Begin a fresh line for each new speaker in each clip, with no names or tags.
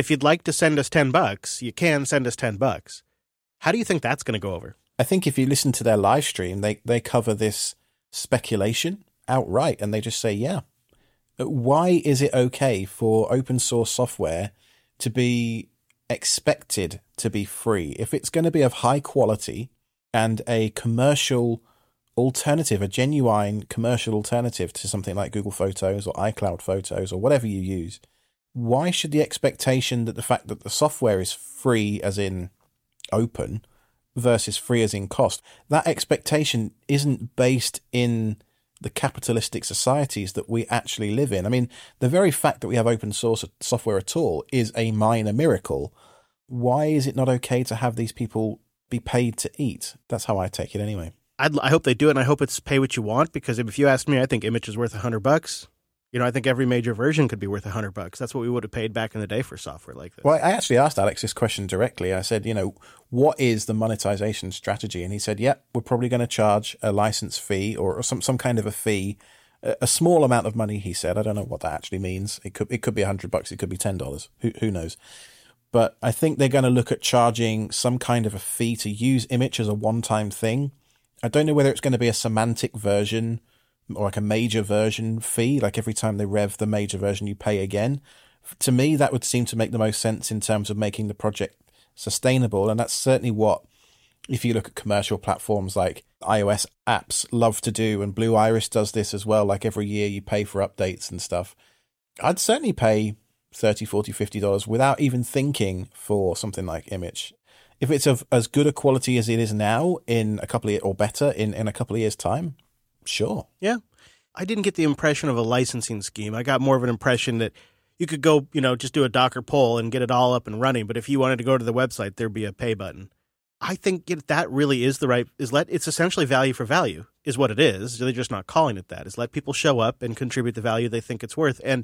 if you'd like to send us $10, you can send us $10. How do you think that's going to go over?
I think if you listen to their live stream, they cover this speculation outright, and they just say, yeah. Why is it okay for open source software to be expected to be free? If it's going to be of high quality and a commercial alternative, a genuine commercial alternative to something like Google Photos or iCloud Photos or whatever you use, why should the expectation that the fact that the software is free as in open versus free as in cost, that expectation isn't based in the capitalistic societies that we actually live in? I mean, the very fact that we have open source software at all is a minor miracle. Why is it not okay to have these people be paid to eat? That's how I take it anyway.
I hope they do it, and I hope it's pay what you want, because if you ask me, I think Image is worth $100. You know, I think every major version could be worth $100. That's what we would have paid back in the day for software like this.
Well, I actually asked Alex this question directly. I said, what is the monetization strategy? And he said, we're probably going to charge a license fee or some kind of a fee, a small amount of money, he said. I don't know what that actually means. It could be $100. It could be $10. Who knows? But I think they're going to look at charging some kind of a fee to use Image as a one-time thing. I don't know whether it's going to be a semantic version or like a major version fee, like every time they rev the major version, you pay again. To me, that would seem to make the most sense in terms of making the project sustainable. And that's certainly what, if you look at commercial platforms like iOS apps love to do, and Blue Iris does this as well, like every year you pay for updates and stuff. I'd certainly pay $30, $40, $50 without even thinking for something like Image. If it's of as good a quality as it is now in a couple of or better in a couple of years' time, sure.
Yeah. I didn't get the impression of a licensing scheme. I got more of an impression that you could go, just do a Docker pull and get it all up and running. But if you wanted to go to the website, there'd be a pay button. I think that really is it's essentially value for value is what it is. They're just not calling it that. Is let people show up and contribute the value they think it's worth. And,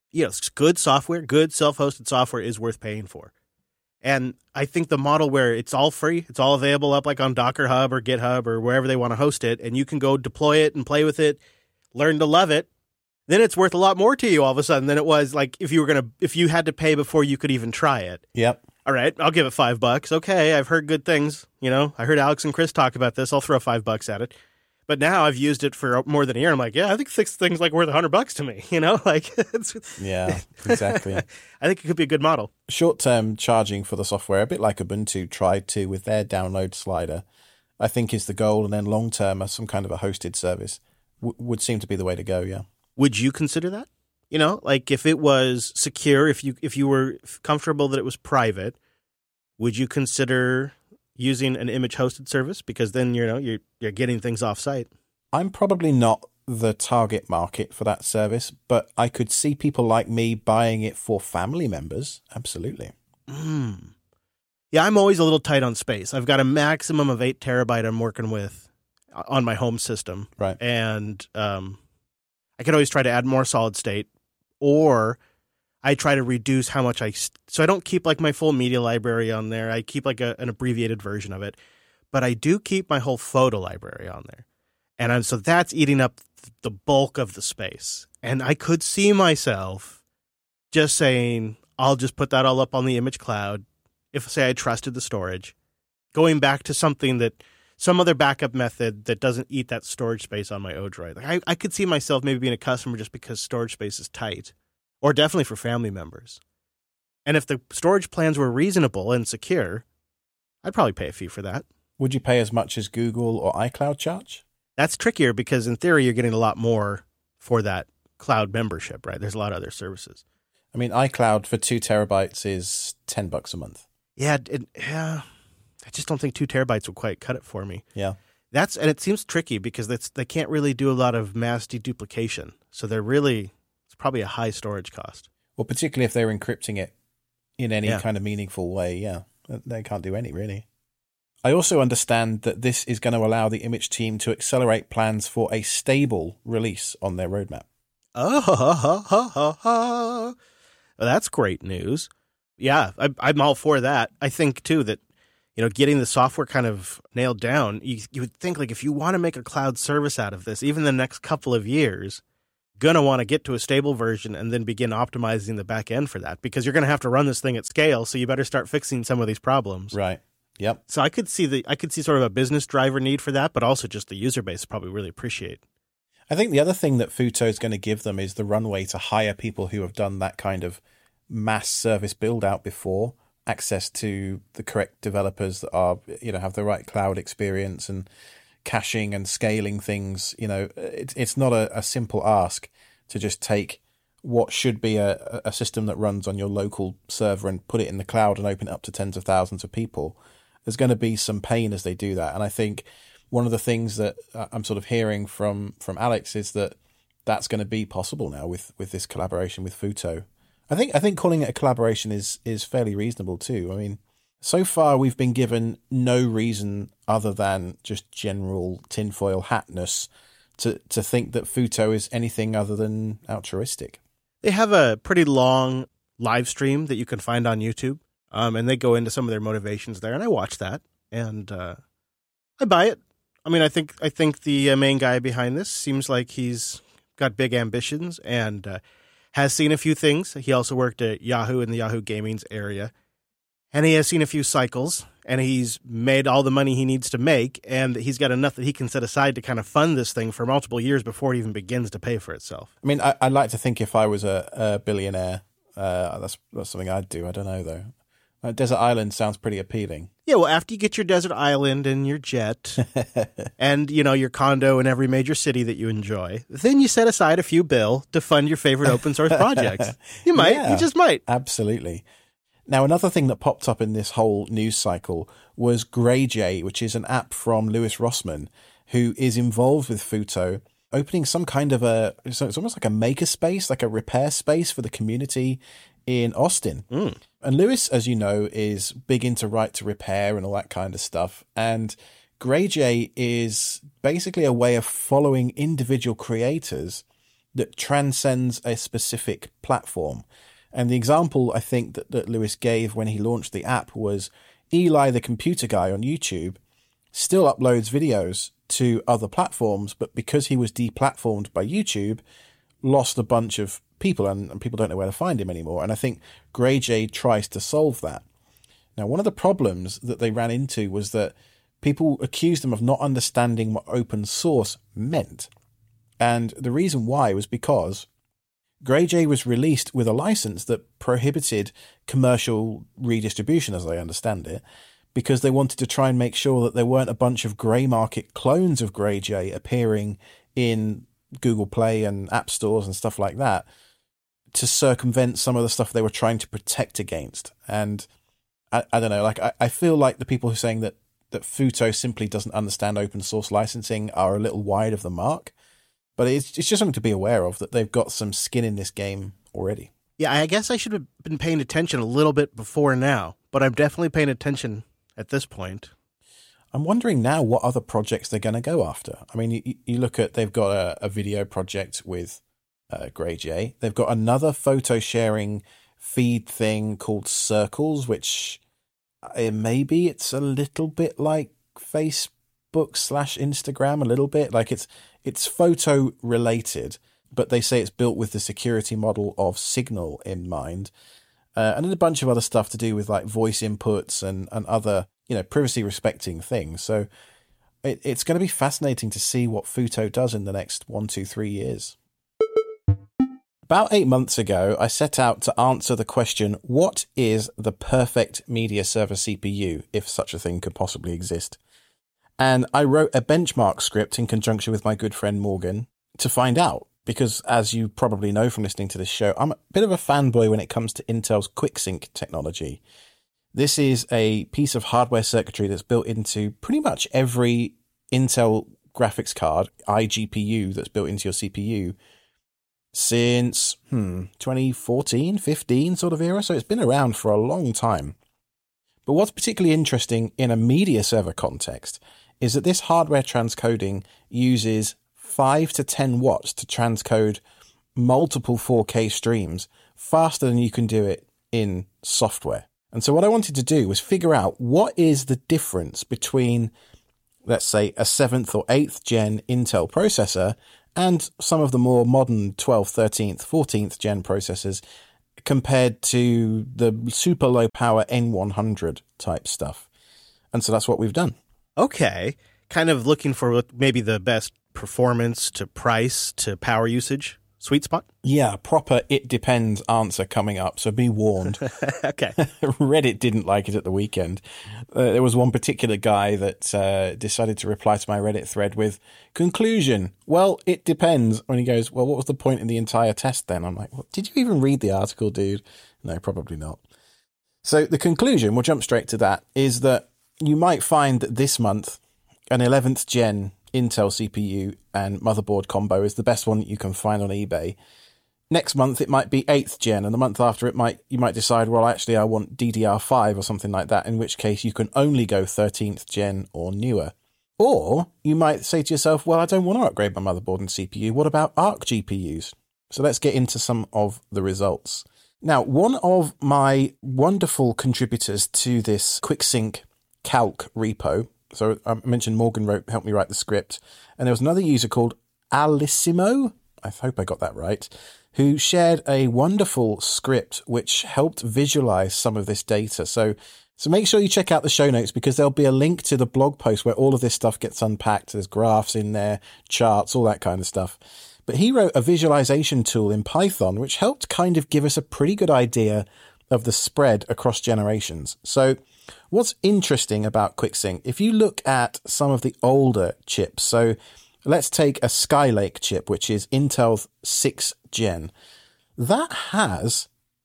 good software, good self-hosted software is worth paying for. And I think the model where it's all free, it's all available up like on Docker Hub or GitHub or wherever they want to host it, and you can go deploy it and play with it, learn to love it, then it's worth a lot more to you all of a sudden than it was like if you had to pay before you could even try it.
Yep.
All right, I'll give it $5. Okay, I've heard good things. I heard Alex and Chris talk about this. I'll throw $5 at it. But now I've used it for more than a year. I'm like, I think this thing's like worth $100 to me.
Yeah, exactly.
I think it could be a good model.
Short-term charging for the software, a bit like Ubuntu tried to with their download slider, I think is the goal. And then long-term, some kind of a hosted service would seem to be the way to go. Yeah.
Would you consider that? Like if it was secure, if you were comfortable that it was private, would you consider using an Image hosted service? Because then you're getting things off site. I'm
probably not the target market for that service, but I could see people like me buying it for family members. Absolutely.
Yeah, I'm always a little tight on space. I've got a maximum of 8 terabyte I'm working with on my home system.
Right.
And I could always try to add more solid state, or I try to reduce how much so I don't keep like my full media library on there. I keep like an abbreviated version of it, but I do keep my whole photo library on there. And so that's eating up the bulk of the space. And I could see myself just saying, I'll just put that all up on the Image cloud. If say I trusted the storage, going back to some other backup method that doesn't eat that storage space on my O drive. Like I could see myself maybe being a customer just because storage space is tight. Or definitely for family members. And if the storage plans were reasonable and secure, I'd probably pay a fee for that.
Would you pay as much as Google or iCloud charge?
That's trickier because in theory, you're getting a lot more for that cloud membership, right? There's a lot of other services.
I mean, iCloud for 2 terabytes is $10 a month.
Yeah. I just don't think 2 terabytes would quite cut it for me.
Yeah.
And it seems tricky because they can't really do a lot of mass deduplication. So it's probably a high storage cost.
Well, particularly if they're encrypting it in any kind of meaningful way. Yeah. They can't do any really. I also understand that this is going to allow the Image team to accelerate plans for a stable release on their roadmap.
Well, that's great news. Yeah, I'm all for that. I think, too, that getting the software kind of nailed down, you would think, like, if you want to make a cloud service out of this, even the next couple of years, going to want to get to a stable version and then begin optimizing the back end for that, because you're going to have to run this thing at scale. So you better start fixing some of these problems.
Right. Yep.
So I could see sort of a business driver need for that, but also just the user base probably really appreciate.
I think the other thing that Futo is going to give them is the runway to hire people who have done that kind of mass service build out before, access to the correct developers that are, have the right cloud experience and caching and scaling things. It's not a simple ask to just take what should be a system that runs on your local server and put it in the cloud and open it up to tens of thousands of people. There's going to be some pain as they do that. And I think one of the things that I'm sort of hearing from Alex is that that's going to be possible now with this collaboration with Futo. I think calling it a collaboration is fairly reasonable too. I mean, so far we've been given no reason other than just general tinfoil hatness to think that Futo is anything other than altruistic.
They have a pretty long live stream that you can find on YouTube, and they go into some of their motivations there, and I watch that, and I buy it. I mean, I think the main guy behind this seems like he's got big ambitions and has seen a few things. He also worked at Yahoo in the Yahoo Gaming's area, and he has seen a few cycles, and he's made all the money he needs to make, and he's got enough that he can set aside to kind of fund this thing for multiple years before it even begins to pay for itself.
I mean, I'd like to think if I was a billionaire, that's something I'd do. I don't know, though. Desert Island sounds pretty appealing.
Yeah, well, after you get your desert island and your jet and, your condo in every major city that you enjoy, then you set aside a few bill to fund your favorite open source projects. You might. Yeah, you just might.
Absolutely. Now, another thing that popped up in this whole news cycle was GreyJ, which is an app from Louis Rossmann, who is involved with Futo, opening some kind of it's almost like a maker space, like a repair space for the community in Austin. And Louis, as you know, is big into right to repair and all that kind of stuff. And GreyJ is basically a way of following individual creators that transcends a specific platform. And the example I think that Louis gave when he launched the app was Eli, the computer guy on YouTube, still uploads videos to other platforms, but because he was deplatformed by YouTube, lost a bunch of people and people don't know where to find him anymore. And I think GreyJ tries to solve that. Now, one of the problems that they ran into was that people accused them of not understanding what open source meant. And the reason why was because GreyJ was released with a license that prohibited commercial redistribution, as I understand it, because they wanted to try and make sure that there weren't a bunch of grey market clones of GreyJ appearing in Google Play and app stores and stuff like that to circumvent some of the stuff they were trying to protect against. And I don't know, I feel like the people who are saying that Futo simply doesn't understand open source licensing are a little wide of the mark. But it's just something to be aware of, that they've got some skin in this game already. Yeah,
I guess I should have been paying attention a little bit before now, but I'm definitely paying attention at this point.
I'm wondering now what other projects they're going to go after. I mean, you look at, they've got a video project with GreyJ. They've got another photo sharing feed thing called Circles, which maybe it's a little bit like Facebook/Instagram, a little bit. Like it's photo related, but they say it's built with the security model of Signal in mind. And then a bunch of other stuff to do with like voice inputs and other, privacy respecting things. So it's going to be fascinating to see what Futo does in the next 1, 2, 3 years. About 8 months ago, I set out to answer the question, what is the perfect media server CPU, if such a thing could possibly exist? And I wrote a benchmark script in conjunction with my good friend Morgan to find out, because as you probably know from listening to this show, I'm a bit of a fanboy when it comes to Intel's QuickSync technology. This is a piece of hardware circuitry that's built into pretty much every Intel graphics card, iGPU, that's built into your CPU since 2014, 15 sort of era. So it's been around for a long time. But what's particularly interesting in a media server context is that this hardware transcoding uses 5 to 10 watts to transcode multiple 4K streams faster than you can do it in software. And so what I wanted to do was figure out what is the difference between, let's say, a 7th or 8th gen Intel processor and some of the more modern 12th, 13th, 14th gen processors compared to the super low power N100 type stuff. And so that's what we've done.
Okay. Kind of looking for maybe the best performance to price to power usage sweet spot?
Yeah, proper it depends answer coming up, so be warned.
Okay.
Reddit didn't like it at the weekend. There was one particular guy that decided to reply to my Reddit thread with, conclusion, well, it depends. When he goes, well, what was the point in the entire test then? I'm like, well, did you even read the article, dude? No, probably not. So the conclusion, we'll jump straight to that, is that you might find that this month an 11th gen Intel CPU and motherboard combo is the best one that you can find on eBay. Next month it might be 8th gen, and the month after you might decide, well, actually I want DDR5 or something like that, in which case you can only go 13th gen or newer. Or you might say to yourself, well, I don't want to upgrade my motherboard and CPU. What about ARC GPUs? So let's get into some of the results. Now, one of my wonderful contributors to this QuickSync calc repo, so I mentioned Morgan helped me write the script, and there was another user called Alissimo, I hope I got that right, who shared a wonderful script which helped visualize some of this data. So make sure you check out the show notes, because there'll be a link to the blog post where all of this stuff gets unpacked. There's graphs in there, charts, all that kind of stuff. But he wrote a visualization tool in Python which helped kind of give us a pretty good idea of the spread across generations. So what's interesting about QuickSync, if you look at some of the older chips, so let's take a Skylake chip, which is Intel's 6th gen, that has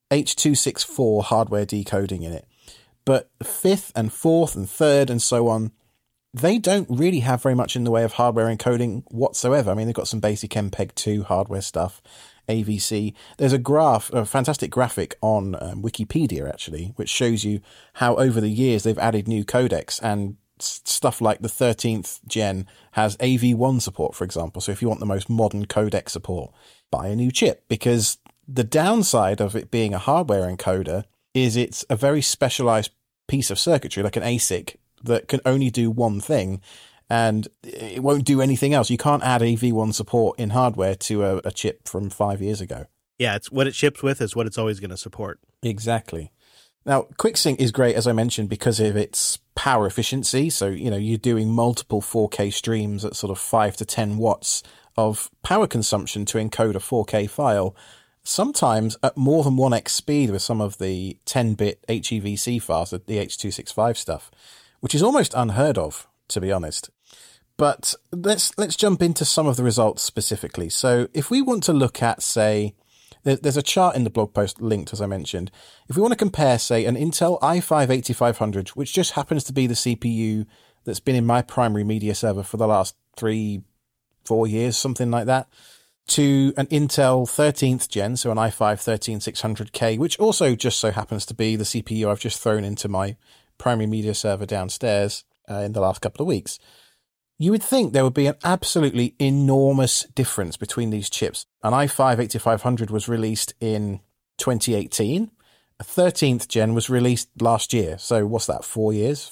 H.264 hardware decoding in it. But 5th and 4th and 3rd and so on, they don't really have very much in the way of hardware encoding whatsoever. I mean, they've got some basic MPEG-2 hardware stuff, AVC. There's a fantastic graphic on Wikipedia, actually, which shows you how over the years they've added new codecs, and stuff like the 13th gen has AV1 support, for example. So if you want the most modern codec support, buy a new chip, because the downside of it being a hardware encoder is it's a very specialized piece of circuitry, like an ASIC, that can only do one thing, and it won't do anything else. You can't add AV1 support in hardware to a chip from 5 years ago.
Yeah, it's what it ships with is what it's always going to support.
Exactly. Now, QuickSync is great, as I mentioned, because of its power efficiency. So, you're doing multiple 4K streams at sort of 5 to 10 watts of power consumption to encode a 4K file, sometimes at more than 1x speed with some of the 10-bit HEVC files, the H.265 stuff, which is almost unheard of, to be honest. But let's jump into some of the results specifically. So if we want to look at, say, there's a chart in the blog post linked, as I mentioned. If we want to compare, say, an Intel i5-8500, which just happens to be the CPU that's been in my primary media server for the last 3-4 years, something like that, to an Intel 13th gen, so an i5-13600K, which also just so happens to be the CPU I've just thrown into my primary media server downstairs in the last couple of weeks, you would think there would be an absolutely enormous difference between these chips. An i5-8500 was released in 2018. A 13th gen was released last year. So what's that, 4 years?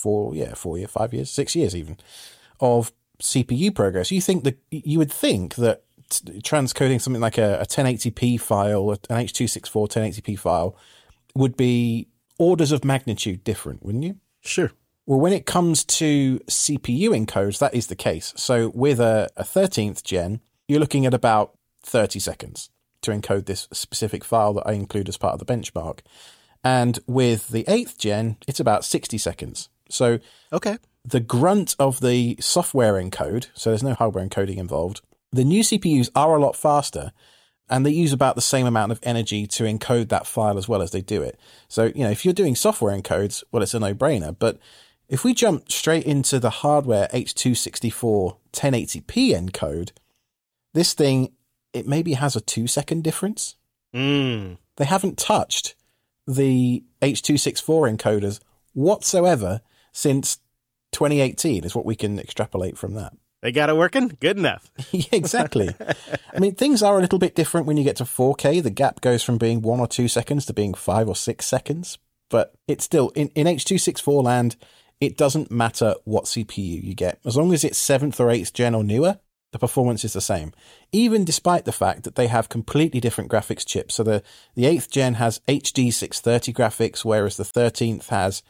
5 years, 6 years even, of CPU progress. You would think that transcoding something like a 1080p file, an H.264 1080p file, would be orders of magnitude different, wouldn't you?
Sure.
Well, when it comes to CPU encodes, that is the case. So with a 13th gen, you're looking at about 30 seconds to encode this specific file that I include as part of the benchmark. And with the 8th gen, it's about 60 seconds. So
okay,
the grunt of the software encode, so there's no hardware encoding involved, the new CPUs are a lot faster, and they use about the same amount of energy to encode that file as well as they do it. So, if you're doing software encodes, well, it's a no-brainer. But if we jump straight into the hardware H.264 1080p encode, this thing, it maybe has a 2-second difference. They haven't touched the H.264 encoders whatsoever since 2018 is what we can extrapolate from that.
They got it working? Good enough.
Yeah, exactly. I mean, things are a little bit different when you get to 4K. The gap goes from being 1 or 2 seconds to being 5 or 6 seconds. But it's still, in H.264 land, it doesn't matter what CPU you get. As long as it's 7th or 8th gen or newer, the performance is the same, even despite the fact that they have completely different graphics chips. So the 8th gen has HD 630 graphics, whereas the 13th has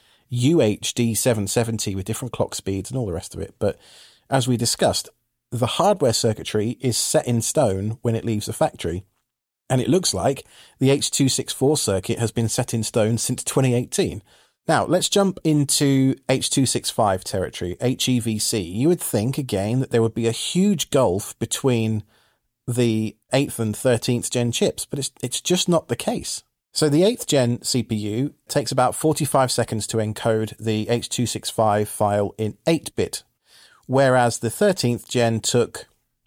UHD 770 with different clock speeds and all the rest of it. But as we discussed, the hardware circuitry is set in stone when it leaves the factory. And it looks like the H.264 circuit has been set in stone since 2018. Now, let's jump into H.265 territory, HEVC. You would think, again, that there would be a huge gulf between the 8th and 13th gen chips, but it's just not the case. So the 8th gen CPU takes about 45 seconds to encode the H.265 file in 8-bit, whereas the 13th gen took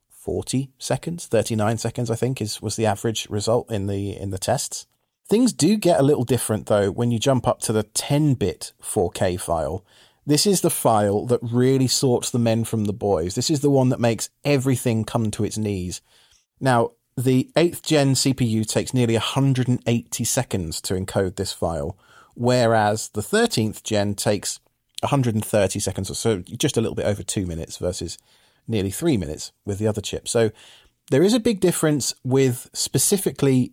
40 seconds, 39 seconds, I think, was the average result in the tests. Things do get a little different, though, when you jump up to the 10-bit 4K file. This is the file that really sorts the men from the boys. This is the one that makes everything come to its knees. Now, the 8th gen CPU takes nearly 180 seconds to encode this file, whereas the 13th gen takes 130 seconds or so, just a little bit over 2 minutes versus nearly 3 minutes with the other chip. So there is a big difference with specifically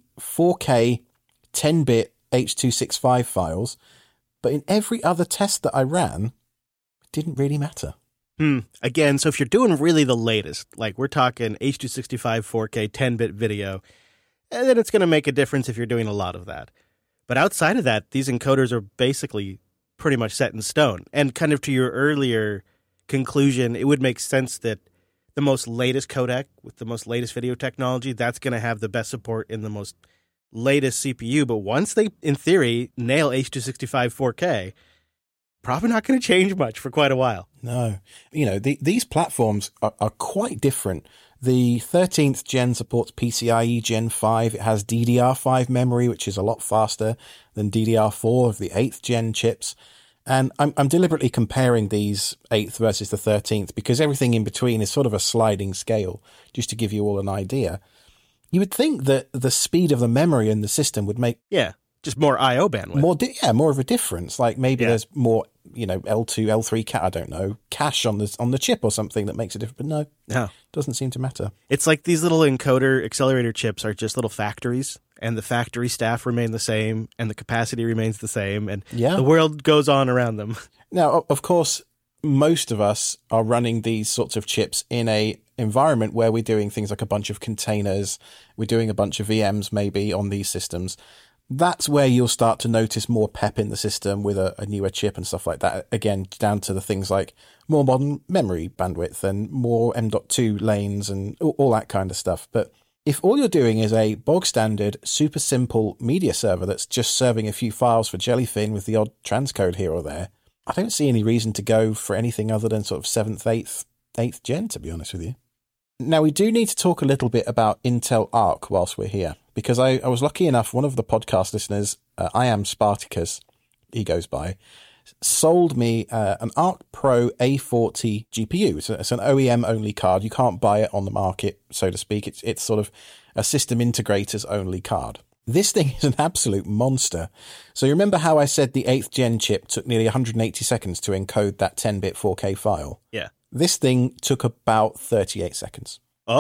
4K 10-bit H.265 files, but in every other test that I ran, it didn't really matter.
Again, so if you're doing really the latest, like we're talking H.265 4K 10-bit video, then it's going to make a difference if you're doing a lot of that. But outside of that, these encoders are basically pretty much set in stone. And kind of to your earlier conclusion, it would make sense that the most latest codec with the most latest video technology, that's going to have the best support in the most latest CPU. But once they, in theory, nail H.265 4K, probably not going to change much for quite a while.
No. You know, these platforms are quite different. The 13th gen supports PCIe Gen 5. It has DDR5 memory, which is a lot faster than DDR4 of the 8th gen chips. And I'm deliberately comparing these 8th versus the 13th because everything in between is sort of a sliding scale, just to give you all an idea. You would think that the speed of the memory in the system would make...
Yeah, just more I.O. bandwidth.
More of a difference. Like maybe there's more, L2, L3, I don't know, cache on the chip or something that makes a difference. But no, doesn't seem to matter.
It's like these little encoder accelerator chips are just little factories, and the factory staff remain the same, and the capacity remains the same, and the world goes on around them.
Now, of course, most of us are running these sorts of chips in a environment where we're doing things like a bunch of containers, we're doing a bunch of VMs maybe on these systems. That's where you'll start to notice more pep in the system with a newer chip and stuff like that. Again, down to the things like more modern memory bandwidth and more M.2 lanes and all that kind of stuff. But if all you're doing is a bog standard, super simple media server that's just serving a few files for Jellyfin with the odd transcode here or there, I don't see any reason to go for anything other than sort of 7th, 8th gen, to be honest with you. Now, we do need to talk a little bit about Intel Arc whilst we're here, because I was lucky enough, one of the podcast listeners, I am Spartacus, he goes by, sold me an Arc Pro A40 GPU. It's an OEM-only card. You can't buy it on the market, so to speak. It's sort of a system integrator's only card. This thing is an absolute monster. So you remember how I said the 8th gen chip took nearly 180 seconds to encode that 10-bit 4K file?
Yeah.
This thing took about 38 seconds.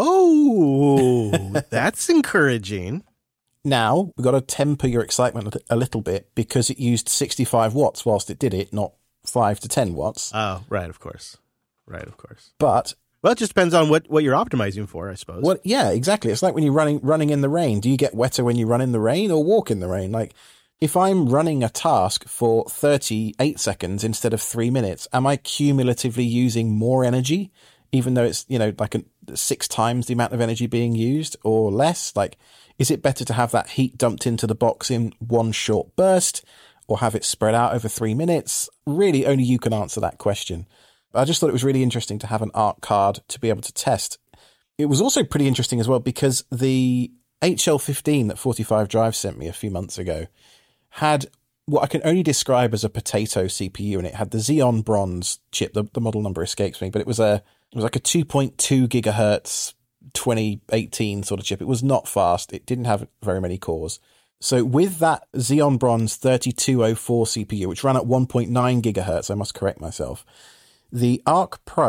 Oh, that's encouraging.
Now, we've got to temper your excitement a little bit because it used 65 watts whilst it did it, not 5 to 10 watts.
Oh, right, of course.
But...
Well, it just depends on what you're optimizing for, I suppose.
Well, yeah, exactly. It's like when you're running in the rain. Do you get wetter when you run in the rain or walk in the rain? Like, if I'm running a task for 38 seconds instead of 3 minutes, am I cumulatively using more energy, even though it's, like 6 times the amount of energy being used or less? Like, is it better to have that heat dumped into the box in one short burst or have it spread out over 3 minutes? Really, only you can answer that question. I just thought it was really interesting to have an Arc card to be able to test. It was also pretty interesting as well because the HL15 that 45 Drive sent me a few months ago had what I can only describe as a potato CPU, and it had the Xeon Bronze chip. The model number escapes me, but it was like a 2.2 gigahertz 2018 sort of chip. It was not fast. It didn't have very many cores. So with that Xeon Bronze 3204 CPU, which ran at 1.9 gigahertz, I must correct myself, the Arc Pro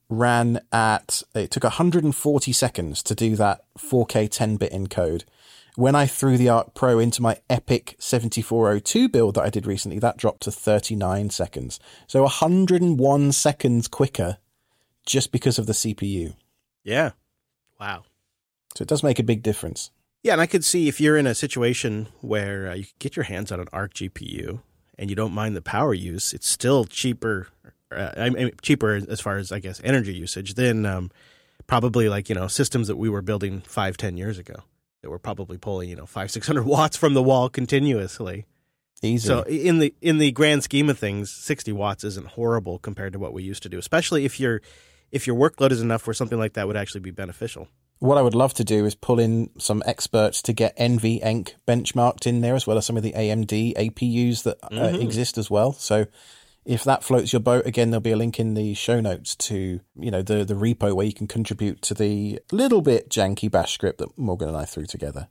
it took 140 seconds to do that 4K 10-bit encode. When I threw the Arc Pro into my Epic 7402 build that I did recently, that dropped to 39 seconds. So 101 seconds quicker just because of the CPU.
Yeah. Wow.
So it does make a big difference.
Yeah, and I could see if you're in a situation where you get your hands on an Arc GPU and you don't mind the power use, it's still cheaper. Cheaper as far as, I guess, energy usage than probably systems that we were building 5-10 years ago that were probably pulling 500-600 watts from the wall continuously.
Easy.
So in the grand scheme of things, 60 watts isn't horrible compared to what we used to do, especially if your workload is enough where something like that would actually be beneficial.
What I would love to do is pull in some experts to get NVENC benchmarked in there, as well as some of the AMD APUs that exist as well. So if that floats your boat, again, there'll be a link in the show notes to, the repo where you can contribute to the little bit janky bash script that Morgan and I threw together.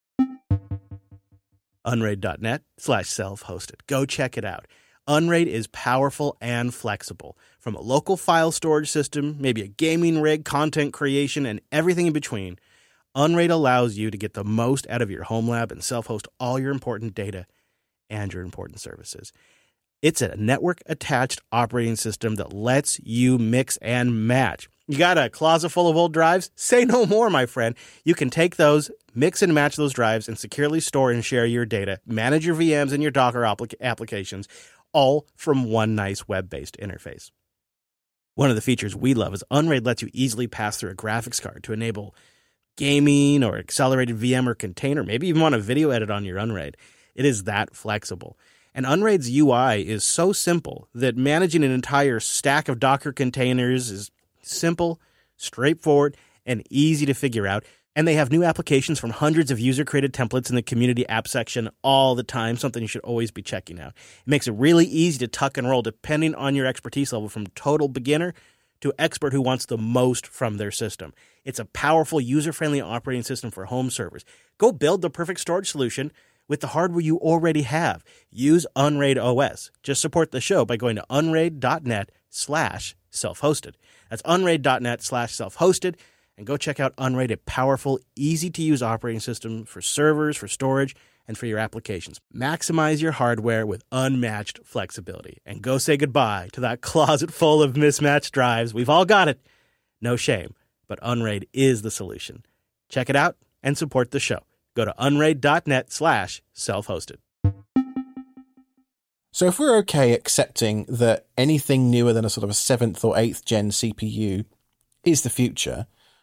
Unraid.net/self-hosted. Go check it out. Unraid is powerful and flexible. From a local file storage system, maybe a gaming rig, content creation, and everything in between, Unraid allows you to get the most out of your home lab and self-host all your important data and your important services. It's a network-attached operating system that lets you mix and match. You got a closet full of old drives? Say no more, my friend. You can take those, mix and match those drives, and securely store and share your data, manage your VMs and your Docker applications, all from one nice web-based interface. One of the features we love is Unraid lets you easily pass through a graphics card to enable gaming or accelerated VM or container, maybe even want a video edit on your Unraid. It is that flexible. And Unraid's UI is so simple that managing an entire stack of Docker containers is simple, straightforward, and easy to figure out. And they have new applications from hundreds of user-created templates in the community app section all the time, something you should always be checking out. It makes it really easy to tuck and roll depending on your expertise level, from total beginner to expert who wants the most from their system. It's a powerful, user-friendly operating system for home servers. Go build the perfect storage solution with the hardware you already have. Use Unraid OS. Just support the show by going to unraid.net/self-hosted. That's unraid.net/self-hosted. And go check out Unraid, a powerful, easy-to-use operating system for servers, for storage, and for your applications. Maximize your hardware with unmatched flexibility. And go say goodbye to that closet full of mismatched drives. We've all got it. No shame, but Unraid is the solution. Check it out and support the show. Go to unraid.net/self-hosted.
So if we're okay accepting that anything newer than a sort of a 7th or 8th gen CPU is the future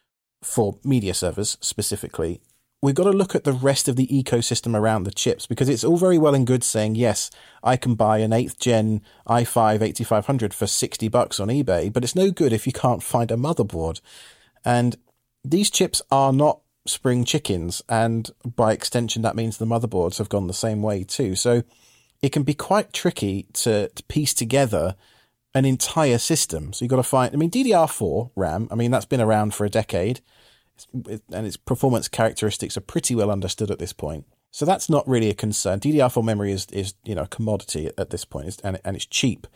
for media servers specifically, we've got to look at the rest of the ecosystem around the chips, because it's all very well and good saying, yes, I can buy an 8th gen i5 8500 for $60 on eBay, but it's no good if you can't find a motherboard. And these chips are not spring chickens, and by extension that means the motherboards have gone the same way too. So it can be quite tricky to piece together an entire system. So you've got to find, DDR4 RAM, that's been around for a decade, and its performance characteristics are pretty well understood at this point. So that's not really a concern. DDR4 memory is a commodity at this point, and it's cheap.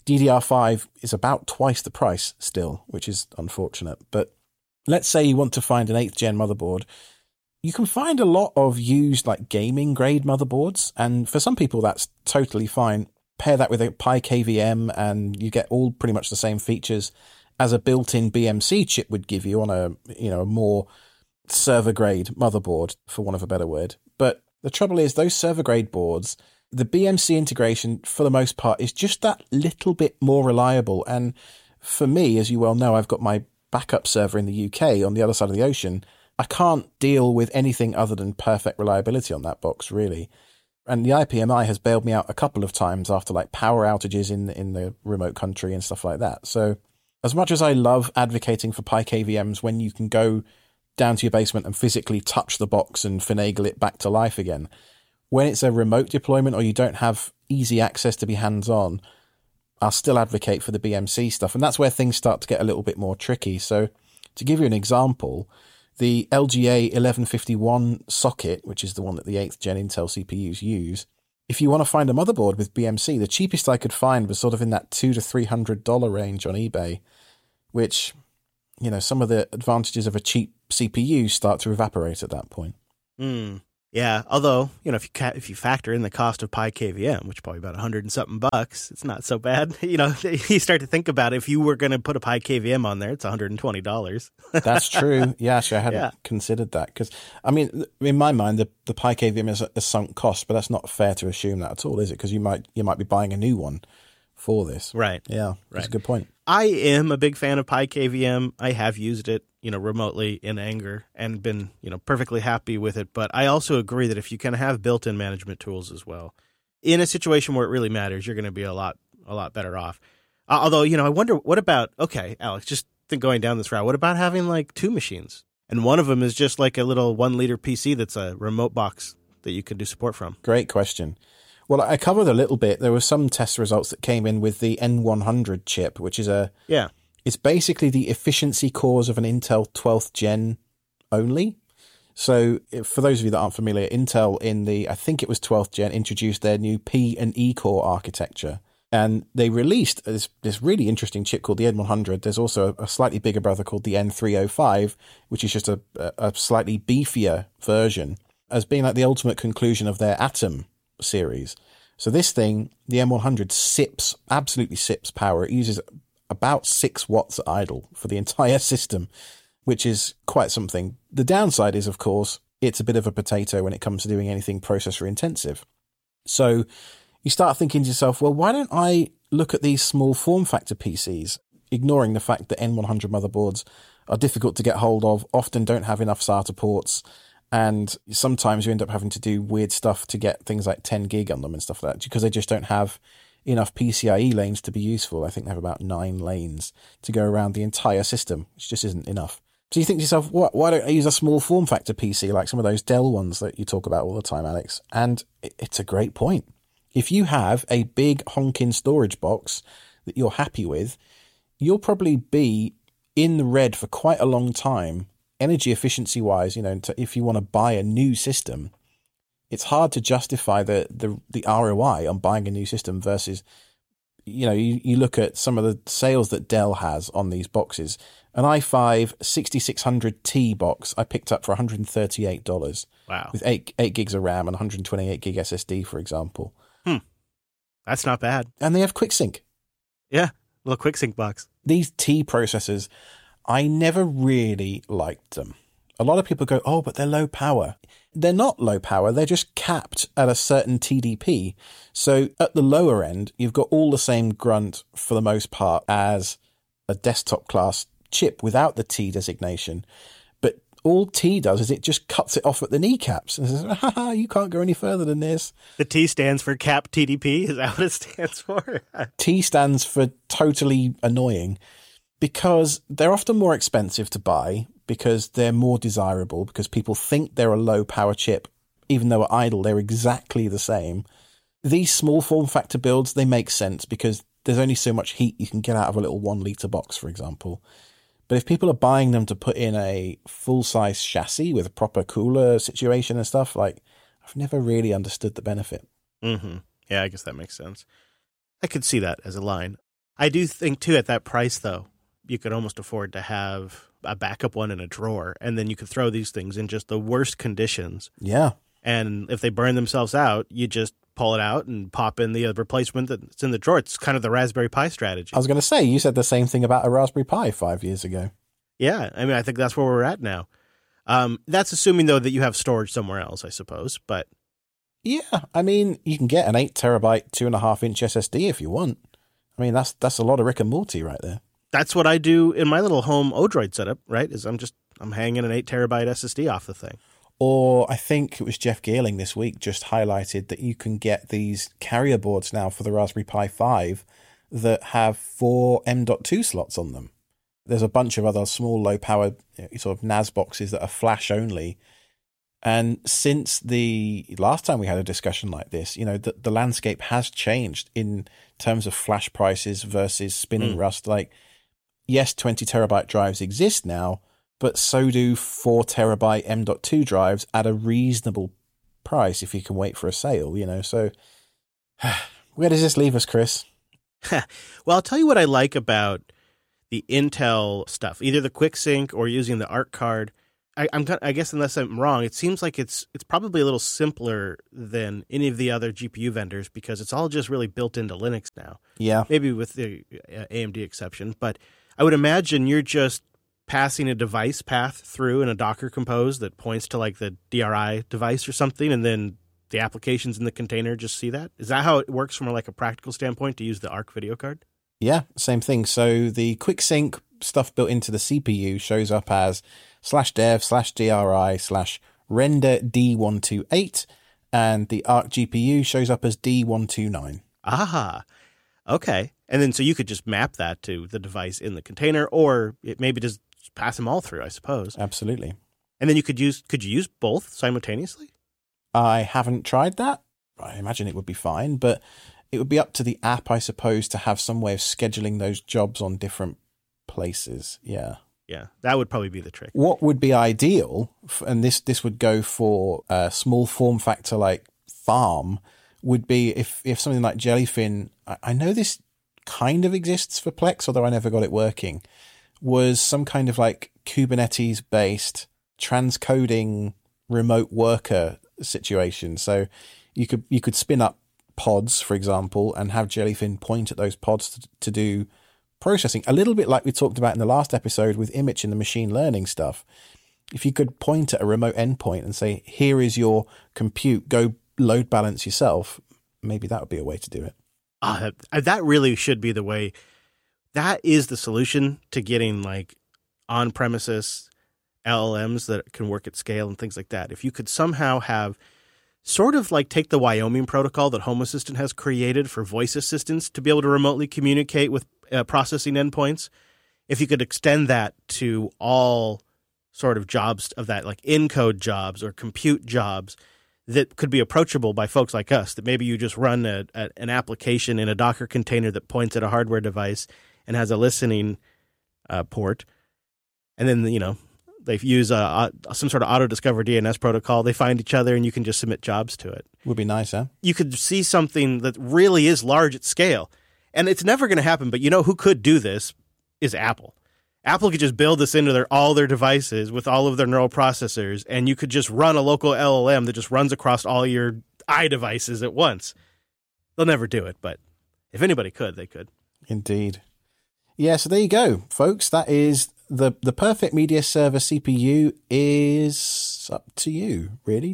DDR5 is about twice the price still, which is unfortunate. But let's say you want to find an 8th gen motherboard. You can find a lot of used gaming grade motherboards, and for some people that's totally fine. Pair that with a Pi KVM and you get all pretty much the same features as a built-in BMC chip would give you on a more server grade motherboard, for want of a better word. But the trouble is, those server grade boards, the BMC integration for the most part is just that little bit more reliable. And for me, as you well know, I've got my backup server in the UK on the other side of the ocean. I can't deal with anything other than perfect reliability on that box, really. And the IPMI has bailed me out a couple of times after power outages in the remote country and stuff like that. So as much as I love advocating for Pi KVMs when you can go down to your basement and physically touch the box and finagle it back to life again, when it's a remote deployment or you don't have easy access to be hands-on, I'll still advocate for the BMC stuff. And that's where things start to get a little bit more tricky. So to give you an example, the LGA 1151 socket, which is the one that the 8th gen Intel CPUs use, if you want to find a motherboard with BMC, the cheapest I could find was sort of in that $200 to $300 range on eBay. which, some of the advantages of a cheap CPU start to evaporate at that point.
Yeah, although, if you factor in the cost of PyKVM, which is probably about 100 and something bucks, it's not so bad. You start to think about it, if you were going to put a PyKVM on there, it's $120.
That's true. Yeah, actually, I hadn't considered that. Because, in my mind, the PyKVM is a sunk cost, but that's not fair to assume that at all, is it? Because you might be buying a new one for this.
Right.
Yeah, that's a good point.
I am a big fan of PyKVM. I have used it, remotely in anger and been, perfectly happy with it. But I also agree that if you can have built-in management tools as well, in a situation where it really matters, you're going to be a lot better off. Although, I wonder, what about, okay, Alex, just going down this route, what about having like two machines? And one of them is just like a little 1 liter PC that's a remote box that you can do support from.
Great question. Well, I covered a little bit. There were some test results that came in with the N100 chip, which is it's basically the efficiency cores of an Intel 12th gen only. So for those of you that aren't familiar, Intel I think it was 12th gen, introduced their new P and E core architecture. And they released this really interesting chip called the N100. There's also a slightly bigger brother called the N305, which is just a slightly beefier version, as being like the ultimate conclusion of their Atom series. So this thing, the M100, absolutely sips power. It uses about 6 watts at idle for the entire system, which is quite something. The downside is, of course, it's a bit of a potato when it comes to doing anything processor intensive. So you start thinking to yourself, well, why don't I look at these small form factor PCs, ignoring the fact that N100 motherboards are difficult to get hold of, often don't have enough SATA ports, and sometimes you end up having to do weird stuff to get things like 10 gig on them and stuff like that, because they just don't have enough PCIe lanes to be useful. I think they have about 9 lanes to go around the entire system, which just isn't enough. So you think to yourself, why don't I use a small form factor PC like some of those Dell ones that you talk about all the time, Alex? And it's a great point. If you have a big honking storage box that you're happy with, you'll probably be in the red for quite a long time, energy efficiency wise. If you want to buy a new system, it's hard to justify the ROI on buying a new system versus, you look at some of the sales that Dell has on these boxes. An i5 6600T box I picked up for $138.
Wow.
With 8 gigs of RAM and 128 gig SSD, for example.
That's not bad.
And they have QuickSync.
Yeah, little QuickSync box.
These T processors, I never really liked them. A lot of people go, oh, but they're low power. They're not low power. They're just capped at a certain TDP. So at the lower end, you've got all the same grunt for the most part as a desktop class chip without the T designation. But all T does is it just cuts it off at the kneecaps and says, haha, you can't go any further than this.
The T stands for cap TDP. Is that what it stands for?
T stands for totally annoying, because they're often more expensive to buy, because they're more desirable, because people think they're a low power chip, even though at idle they're exactly the same. These small form factor builds, they make sense because there's only so much heat you can get out of a little 1 litre box, for example. But if people are buying them to put in a full-size chassis with a proper cooler situation and stuff, I've never really understood the benefit.
Mm-hmm. Yeah, I guess that makes sense. I could see that as a line. I do think, too, at that price, though, you could almost afford to have a backup one in a drawer, and then you could throw these things in just the worst conditions.
Yeah.
And if they burn themselves out, you just pull it out and pop in the replacement that's in the drawer. It's kind of the Raspberry Pi strategy.
I was going to say, you said the same thing about a Raspberry Pi 5 years ago.
Yeah, I think that's where we're at now. That's assuming, though, that you have storage somewhere else, I suppose. But
yeah, you can get an 8 terabyte, 2.5-inch SSD if you want. That's a lot of Rick and Morty right there.
That's what I do in my little home Odroid setup, right? Is I'm hanging an 8 terabyte SSD off the thing.
Or I think it was Jeff Geerling this week just highlighted that you can get these carrier boards now for the Raspberry Pi 5 that have 4 M.2 slots on them. There's a bunch of other small low-power sort of NAS boxes that are flash only. And since the last time we had a discussion like this, the landscape has changed in terms of flash prices versus spinning Rust. Yes, 20 terabyte drives exist now, but so do 4 terabyte M.2 drives at a reasonable price if you can wait for a sale, So where does this leave us, Chris?
Well, I'll tell you what I like about the Intel stuff, either the QuickSync or using the ARC card. I guess unless I'm wrong, it seems like it's probably a little simpler than any of the other GPU vendors because it's all just really built into Linux now.
Yeah.
Maybe with the AMD exception. But I would imagine you're just passing a device path through in a Docker Compose that points to like the DRI device or something, and then the applications in the container just see that? Is that how it works from like a practical standpoint to use the ARC video card?
Yeah, same thing. So the QuickSync stuff built into the CPU shows up as /dev/DRI/render D128, and the ARC GPU shows up as D129.
Aha. Okay. And then so you could just map that to the device in the container, or it maybe just pass them all through, I suppose.
Absolutely.
And then could you use both simultaneously?
I haven't tried that. I imagine it would be fine, but it would be up to the app, I suppose, to have some way of scheduling those jobs on different places. Yeah.
Yeah, that would probably be the trick.
What would be ideal, and this would go for a small form factor like Farm, would be if something like Jellyfin, I know this kind of exists for Plex, although I never got it working, was some kind of like Kubernetes-based transcoding remote worker situation. So you could spin up pods, for example, and have Jellyfin point at those pods to do processing, a little bit like we talked about in the last episode with Image and the machine learning stuff. If you could point at a remote endpoint and say, here is your compute, go load balance yourself, maybe that would be a way to do it.
That really should be the way. That is the solution to getting like on-premises LLMs that can work at scale and things like that. If you could somehow have sort of like take the Wyoming protocol that Home Assistant has created for voice assistants to be able to remotely communicate with processing endpoints, if you could extend that to all sort of jobs of that, like encode jobs or compute jobs that could be approachable by folks like us, that maybe you just run an application in a Docker container that points at a hardware device and has a listening port. And then, they use some sort of auto-discover DNS protocol. They find each other and you can just submit jobs to it.
Would be nice, huh?
You could see something that really is large at scale. And it's never going to happen, but who could do this is Apple. Apple could just build this into all their devices with all of their neural processors, and you could just run a local LLM that just runs across all your iDevices at once. They'll never do it, but if anybody could, they could. Indeed.
Yeah, so there you go, folks. That is the perfect media server CPU is up to you, really.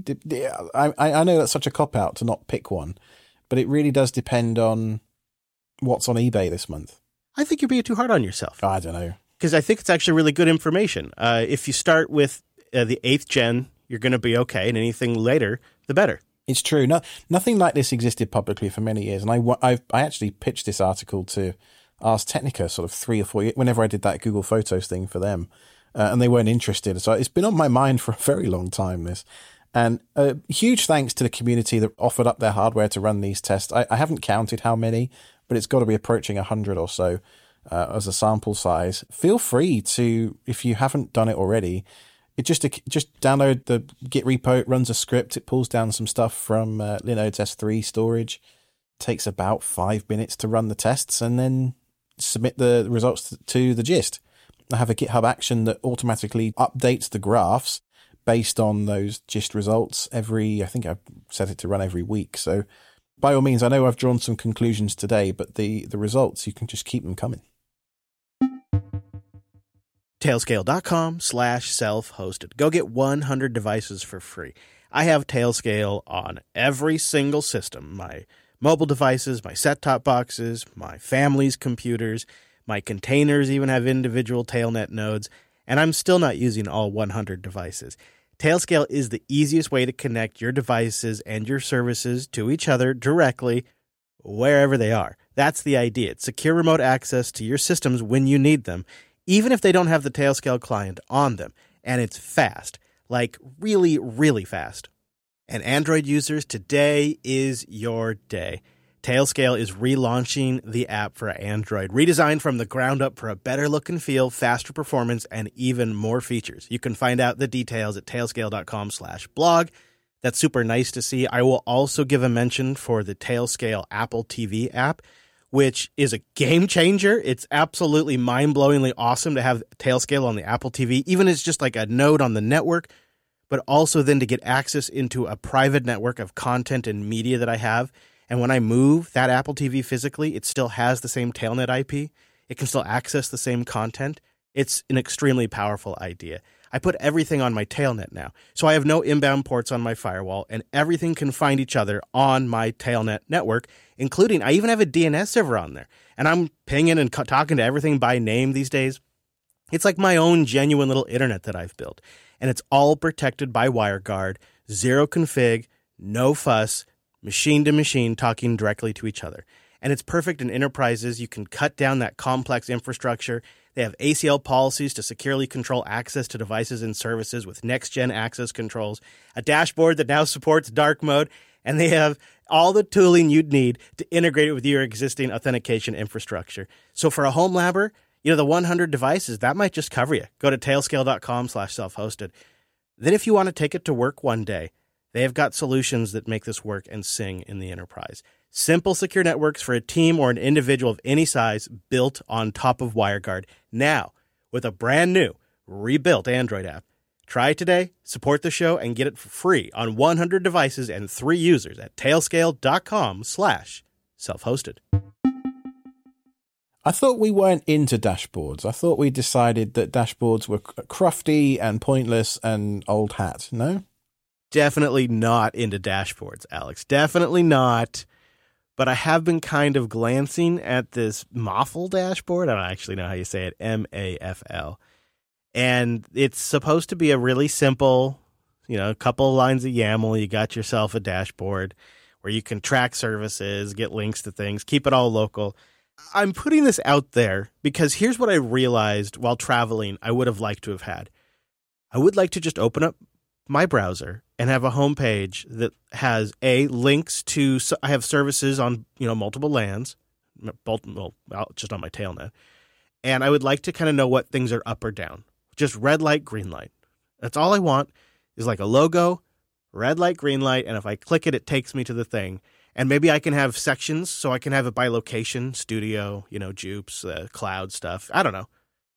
I know that's such a cop-out to not pick one, but it really does depend on what's on eBay this month.
I think you're being too hard on yourself.
I don't know.
Because I think it's actually really good information. If you start with the 8th gen, you're going to be okay, and anything later, the better.
It's true. Nothing like this existed publicly for many years, and I actually pitched this article to Ars Technica sort of 3 or 4 years, whenever I did that Google Photos thing for them, and they weren't interested. So it's been on my mind for a very long time, this. And huge thanks to the community that offered up their hardware to run these tests. I haven't counted how many, but it's got to be approaching 100 or so as a sample size. Feel free to, if you haven't done it already, just download the Git repo. It runs a script. It pulls down some stuff from Linode's S3 storage. It takes about 5 minutes to run the tests and then submit the results to the gist. I have a GitHub action that automatically updates the graphs based on those gist results I think I've set it to run every week. So by all means, I know I've drawn some conclusions today, but the results, you can just keep them coming.
Tailscale.com/self-hosted. Go get 100 devices for free. I have Tailscale on every single system. My mobile devices, my set-top boxes, my family's computers, my containers even have individual Tailnet nodes, and I'm still not using all 100 devices. Tailscale is the easiest way to connect your devices and your services to each other directly wherever they are. That's the idea. It's secure remote access to your systems when you need them, even if they don't have the Tailscale client on them. And it's fast, like really, really fast. And Android users, today is your day. Tailscale is relaunching the app for Android, redesigned from the ground up for a better look and feel, faster performance, and even more features. You can find out the details at tailscale.com/blog. That's super nice to see. I will also give a mention for the Tailscale Apple TV app, which is a game changer. It's absolutely mind-blowingly awesome to have Tailscale on the Apple TV, even as just like a node on the network, but also then to get access into a private network of content and media that I have. And when I move that Apple TV physically, it still has the same Tailnet IP. It can still access the same content. It's an extremely powerful idea. I put everything on my Tailnet now, so I have no inbound ports on my firewall, and everything can find each other on my Tailnet network, including I even have a DNS server on there, and I'm pinging and talking to everything by name these days. It's like my own genuine little internet that I've built, and it's all protected by WireGuard, zero config, no fuss, machine to machine talking directly to each other. And it's perfect in enterprises. You can cut down that complex infrastructure. They have ACL policies to securely control access to devices and services with next-gen access controls, a dashboard that now supports dark mode, and they have all the tooling you'd need to integrate it with your existing authentication infrastructure. So for a home labber, the 100 devices, that might just cover you. Go to tailscale.com/self-hosted. Then if you want to take it to work one day, they have got solutions that make this work and sing in the enterprise. Simple, secure networks for a team or an individual of any size built on top of WireGuard. Now, with a brand new, rebuilt Android app. Try it today, support the show, and get it for free on 100 devices and 3 users at tailscale.com/self-hosted.
I thought we weren't into dashboards. I thought we decided that dashboards were crufty and pointless and old hat. No?
Definitely not into dashboards, Alex. Definitely not. But I have been kind of glancing at this Mafl dashboard. I don't actually know how you say it, MAFL. And it's supposed to be a really simple, a couple of lines of YAML. You got yourself a dashboard where you can track services, get links to things, keep it all local. I'm putting this out there because here's what I realized while traveling I would have liked to have had. I would like to just open up my browser and have a homepage that has links to, I have services on, multiple LANs, just on my Tailnet. And I would like to kind of know what things are up or down. Just red light, green light. That's all I want is like a logo, red light, green light. And if I click it, it takes me to the thing. And maybe I can have sections so I can have it by location, studio, Jupes, cloud stuff. I don't know.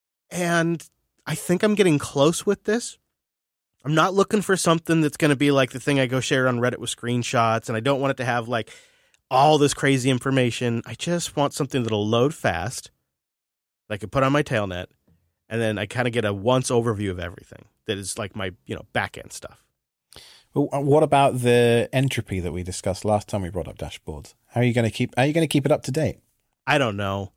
And I think I'm getting close with this. I'm not looking for something that's going to be like the thing I go share on Reddit with screenshots, and I don't want it to have like all this crazy information. I just want something that'll load fast that I can put on my Tailnet, and then I kind of get a once overview of everything that is like my back-end stuff.
Well, what about the entropy that we discussed last time we brought up dashboards? How are you going to keep it up to date?
I don't know.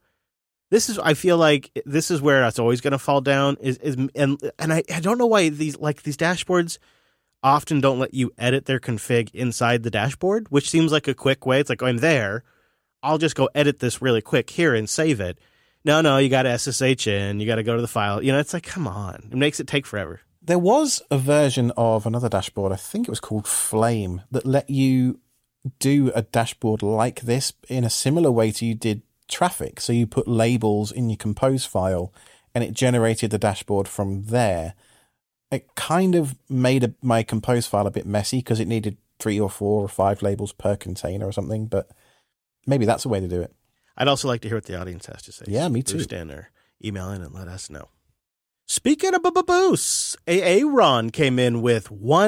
I feel like this is where it's always going to fall down and I don't know why these dashboards often don't let you edit their config inside the dashboard, which seems like a quick way. It's like, I'm there. I'll just go edit this really quick here and save it. No, you got to SSH in. You got to go to the file. It's like, come on. It makes it take forever.
There was a version of another dashboard, I think it was called Flame, that let you do a dashboard like this in a similar way to you did traffic. So you put labels in your compose file and it generated the dashboard from there. It kind of made my compose file a bit messy because it needed 3 or 4 or 5 labels per container or something, but maybe that's a way to do it.
I'd also like to hear what the audience has to say.
Yeah, me too.
Boost in or email in and let us know. Speaking of boosts, Aaron came in with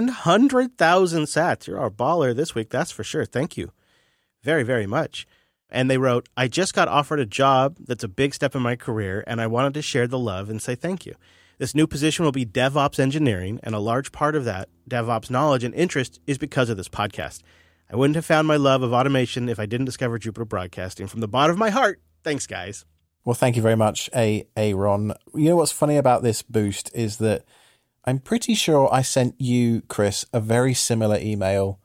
100,000 sats. You're our baller this week, that's for sure. Thank you very, very much. And they wrote, I just got offered a job that's a big step in my career, and I wanted to share the love and say thank you. This new position will be DevOps engineering, and a large part of that DevOps knowledge and interest is because of this podcast. I wouldn't have found my love of automation if I didn't discover Jupiter Broadcasting. From the bottom of my heart, thanks, guys.
Well, thank you very much, Aaron. You know what's funny about this boost is that I'm pretty sure I sent you, Chris, a very similar email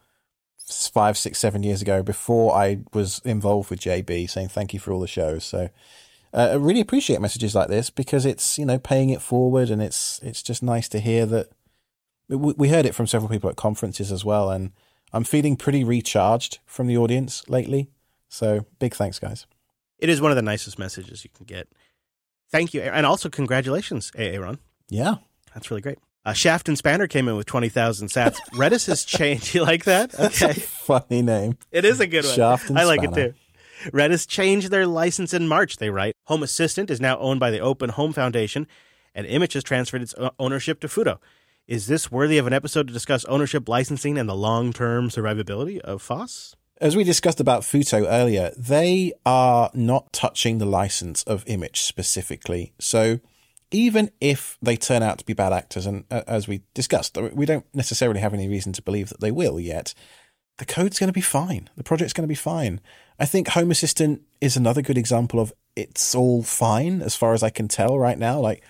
5, 6, 7 years ago before I was involved with JB, saying thank you for all the shows. So I really appreciate messages like this because it's, paying it forward, and it's just nice to hear that. We heard it from several people at conferences as well, and I'm feeling pretty recharged from the audience lately. So big thanks, guys.
It is one of the nicest messages you can get. Thank you. And also congratulations, Aaron.
Yeah.
That's really great. Shaft and Spanner came in with 20,000 sats. Redis has changed. You like that? Okay.
That's a funny name.
It is a good one.
Shaft and
I like
Spanner.
it too. Redis changed their license in March, they write. Home Assistant is now owned by the Open Home Foundation, and Image has transferred its ownership to Fudo. Is this worthy of an episode to discuss ownership, licensing, and the long-term survivability of FOSS?
As we discussed about Futo earlier, they are not touching the license of Image specifically. So even if they turn out to be bad actors, and as we discussed, we don't necessarily have any reason to believe that they will yet, the code's going to be fine. The project's going to be fine. I think Home Assistant is another good example of it's all fine as far as I can tell right now. Like,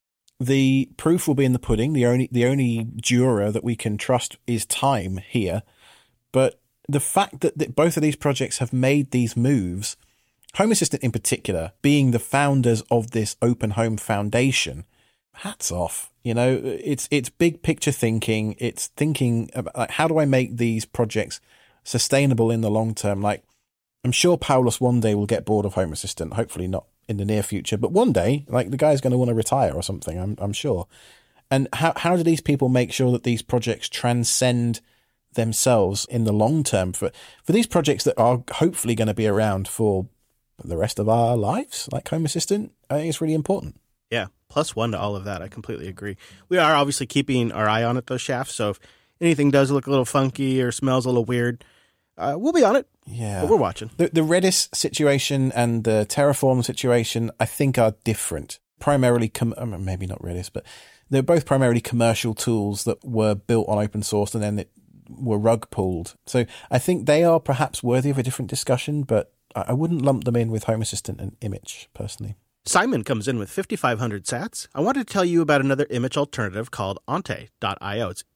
the proof will be in the pudding. The only juror that we can trust is time here. But the fact that both of these projects have made these moves, Home Assistant in particular, being the founders of this Open Home Foundation, hats off. You know, it's big picture thinking. It's thinking about, like, how do I make these projects sustainable in the long term? Like, I'm sure Paulus one day will get bored of Home Assistant. Hopefully not in the near future, but one day, like, the guy's going to want to retire or something. I'm sure. And how do these people make sure that these projects transcend themselves in the long term for these projects that are hopefully going to be around for the rest of our lives, like Home Assistant? I think it's really important.
Yeah, +1 to all of that. I completely agree. We are obviously keeping our eye on it, though, Shaft. So if anything does look a little funky or smells a little weird, we'll be on it.
Yeah,
but we're watching.
The Redis situation and the Terraform situation, I think, are different. Primarily, maybe not Redis, but they're both primarily commercial tools that were built on open source and then were rug pulled. So I think they are perhaps worthy of a different discussion, but I wouldn't lump them in with Home Assistant and Image, personally.
Simon comes in with 5,500 sats. I wanted to tell you about another image alternative called Ente.io. It's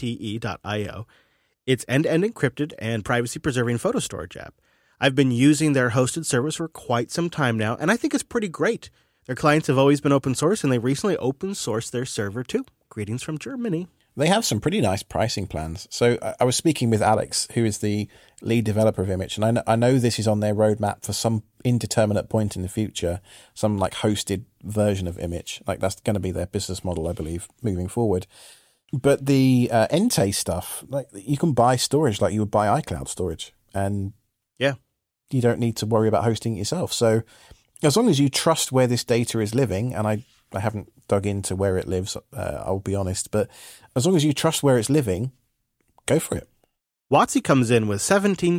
ENTE.io. It's end-to-end encrypted and privacy-preserving photo storage app. I've been using their hosted service for quite some time now, and I think it's pretty great. Their clients have always been open source, and they recently open sourced their server too. Greetings from Germany.
They have some pretty nice pricing plans. So I was speaking with Alex, who is the lead developer of Image, and I know this is on their roadmap for some indeterminate point in the future, some like hosted version of Image. Like, that's going to be their business model, I believe, moving forward. But the Ente stuff, like, you can buy storage like you would buy iCloud storage, and
yeah,
you don't need to worry about hosting it yourself. So as long as you trust where this data is living, and I haven't dug into where it lives, I'll be honest, but as long as you trust where it's living, go for it.
Watsy comes in with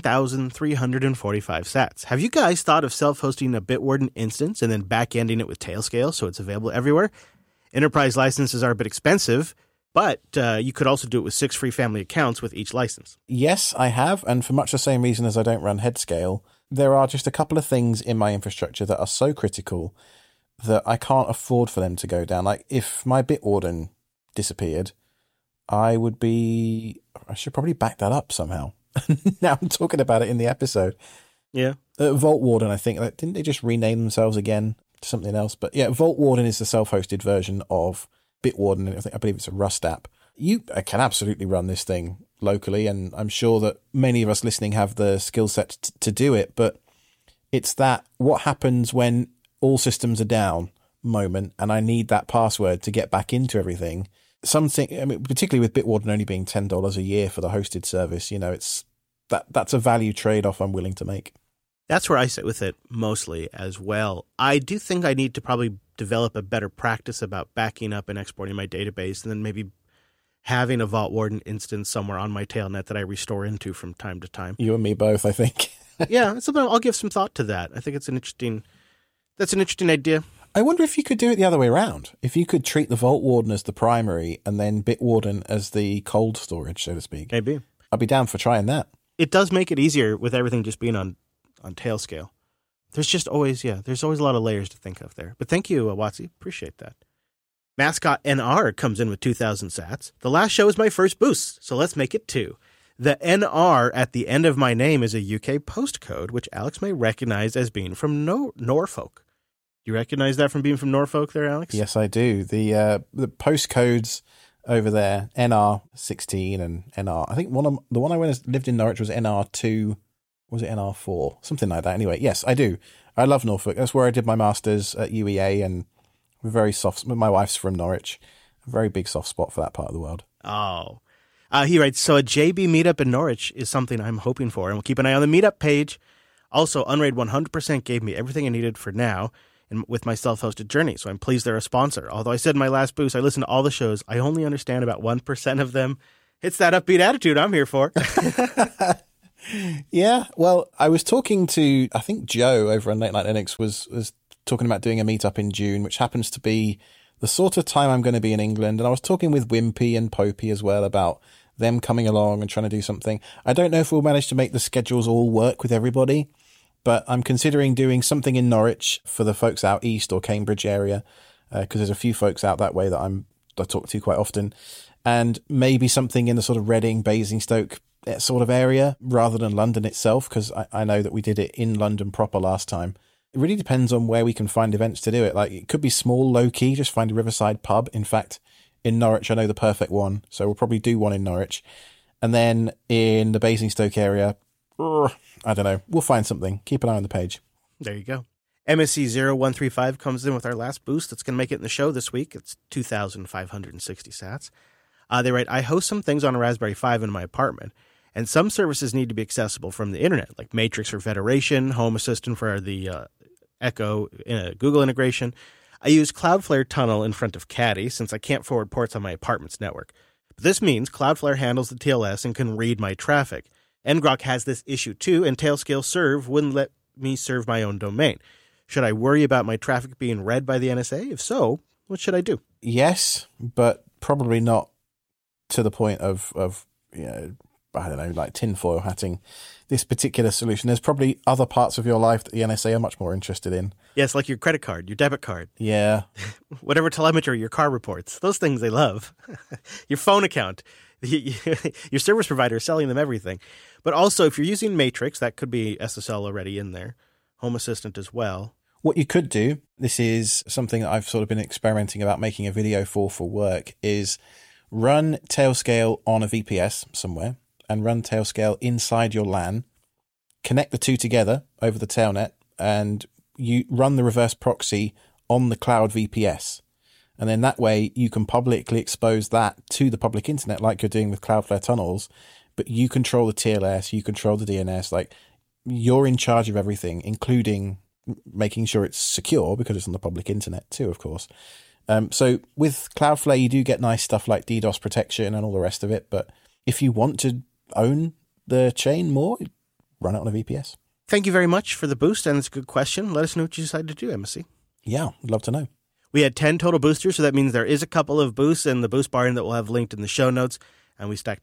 17,345 sats. Have you guys thought of self-hosting a Bitwarden instance and then back-ending it with Tailscale so it's available everywhere? Enterprise licenses are a bit expensive, but you could also do it with 6 free family accounts with each license.
Yes, I have, and for much the same reason as I don't run Headscale, there are just a couple of things in my infrastructure that are so critical that I can't afford for them to go down. Like, if my Bitwarden disappeared, I should probably back that up somehow. Now I'm talking about it in the episode.
Yeah.
Vault Warden, I think, didn't they just rename themselves again to something else? But yeah, Vault Warden is the self-hosted version of Bitwarden. I believe it's a Rust app. You can absolutely run this thing locally, and I'm sure that many of us listening have the skill set to do it, but it's that what happens when all systems are down moment and I need that password to get back into everything. Particularly with Bitwarden only being $10 a year for the hosted service, it's that's a value trade-off I'm willing to make.
That's where I sit with it mostly as well. I do think I need to probably develop a better practice about backing up and exporting my database, and then maybe having a Vault Warden instance somewhere on my tailnet that I restore into from time to time.
You and me both, I think.
Yeah, it's something I'll give some thought to that. I think that's an interesting idea.
I wonder if you could do it the other way around. If you could treat the Vault Warden as the primary and then Bitwarden as the cold storage, so to speak.
Maybe.
I'd be down for trying that.
It does make it easier with everything just being on Tailscale. There's always a lot of layers to think of there. But thank you, Watsy. Appreciate that. Mascot NR comes in with 2,000 sats. The last show is my first boost, so let's make it 2. The NR at the end of my name is a UK postcode, which Alex may recognize as being from Norfolk. Do you recognize that from being from Norfolk there, Alex?
Yes, I do. The postcodes over there, NR16 and NR. I think the one I lived in Norwich was NR2. Was it NR4? Something like that. Anyway, yes, I do. I love Norfolk. That's where I did my master's at UEA, and very soft. My wife's from Norwich. A very big soft spot for that part of the world.
Oh. He writes, so a JB meetup in Norwich is something I'm hoping for, and we'll keep an eye on the meetup page. Also, Unraid 100% gave me everything I needed for now with my self-hosted journey, so I'm pleased they're a sponsor. Although I said in my last boost, I listen to all the shows. I only understand about 1% of them. It's that upbeat attitude I'm here for.
Yeah, well, I was talking to, I think Joe over on Late Night Linux was talking about doing a meetup in June, which happens to be the sort of time I'm going to be in England. And I was talking with Wimpy and Popey as well about them coming along and trying to do something. I don't know if we'll manage to make the schedules all work with everybody, but I'm considering doing something in Norwich for the folks out east or Cambridge area, because there's a few folks out that way that I talk to quite often, and maybe something in the sort of Reading, Basingstoke sort of area rather than London itself, because I know that we did it in London proper last time. It really depends on where we can find events to do it. Like, it could be small, low key, just find a riverside pub. In fact, in Norwich, I know the perfect one, so we'll probably do one in Norwich. And then in the Basingstoke area, I don't know. We'll find something. Keep an eye on the page.
There you go. MSC0135 comes in with our last boost that's going to make it in the show this week. It's 2,560 sats. They write, I host some things on a Raspberry 5 in my apartment, and some services need to be accessible from the internet, like Matrix for Federation, Home Assistant for the Echo Google integration. I use Cloudflare Tunnel in front of Caddy since I can't forward ports on my apartment's network. But this means Cloudflare handles the TLS and can read my traffic. ngrok has this issue too, and Tailscale Serve wouldn't let me serve my own domain. Should I worry about my traffic being read by the NSA? If so, what should I do?
Yes, but probably not to the point of you know, I don't know, like tinfoil hatting this particular solution. There's probably other parts of your life that the NSA are much more interested in.
Yes, like your credit card, your debit card.
Yeah.
Whatever telemetry your car reports. Those things they love. Your phone account. Your service provider is selling them everything. But also, if you're using Matrix, that could be SSL already in there. Home Assistant as well.
What you could do, this is something that I've sort of been experimenting about making a video for work, is run Tailscale on a VPS somewhere and run Tailscale inside your LAN, connect the two together over the Tailnet, and you run the reverse proxy on the cloud VPS. And then that way you can publicly expose that to the public internet like you're doing with Cloudflare tunnels, but you control the TLS, you control the DNS, like you're in charge of everything, including making sure it's secure because it's on the public internet too, of course. So with Cloudflare, you do get nice stuff like DDoS protection and all the rest of it. But if you want to own the chain more, run it on a VPS.
Thank you very much for the boost, and it's a good question. Let us know what you decided to do, MSC.
Yeah, I'd love to know.
We had 10 total boosters, so that means there is a couple of boosts in the boost barn that we'll have linked in the show notes. And we stacked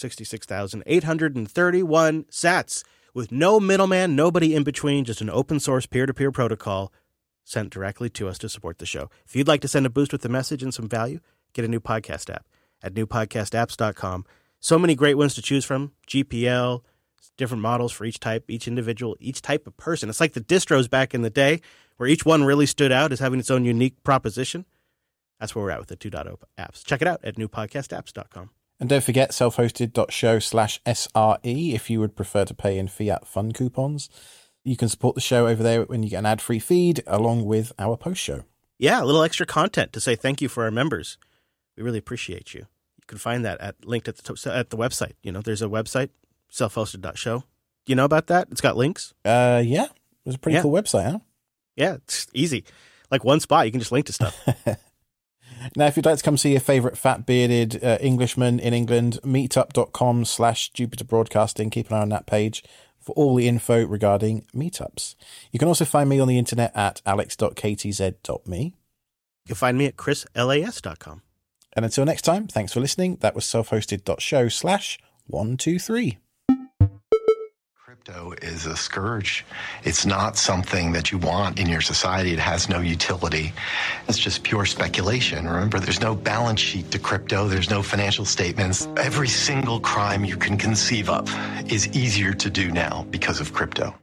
166,831 sats with no middleman, nobody in between, just an open source peer-to-peer protocol sent directly to us to support the show. If you'd like to send a boost with a message and some value, get a new podcast app at newpodcastapps.com. So many great ones to choose from. GPL, different models for each type, each individual, each type of person. It's like the distros back in the day where each one really stood out as having its own unique proposition. That's where we're at with the 2.0 apps. Check it out at newpodcastapps.com.
And don't forget selfhosted.show/SRE if you would prefer to pay in fiat fun coupons. You can support the show over there when you get an ad-free feed along with our post-show.
Yeah, a little extra content to say thank you for our members. We really appreciate you. You can find that linked at the website. You know, there's a website, selfhosted.show. Do you know about that? It's got links.
Yeah. It's a pretty cool website, huh?
Yeah, it's easy. Like one spot, you can just link to stuff.
Now, if you'd like to come see your favourite fat-bearded Englishman in England, meetup.com/Jupiter Broadcasting. Keep an eye on that page for all the info regarding meetups. You can also find me on the internet at alex.ktz.me.
You can find me at chrislas.com.
And until next time, thanks for listening. That was selfhosted.show/123.
Crypto is a scourge. It's not something that you want in your society. It has no utility. It's just pure speculation. Remember, there's no balance sheet to crypto. There's no financial statements. Every single crime you can conceive of is easier to do now because of crypto.